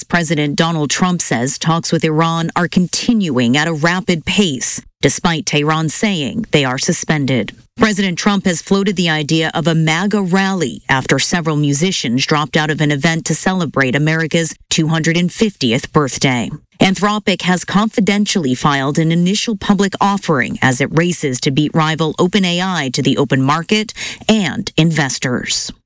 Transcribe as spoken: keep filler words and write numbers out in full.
President Donald Trump says talks with Iran are continuing at a rapid pace, despite Tehran saying they are suspended. President Trump has floated the idea of a MAGA rally after several musicians dropped out of an event to celebrate America's two hundred fiftieth birthday. Anthropic has confidentially filed an initial public offering as it races to beat rival OpenAI to the open market and investors.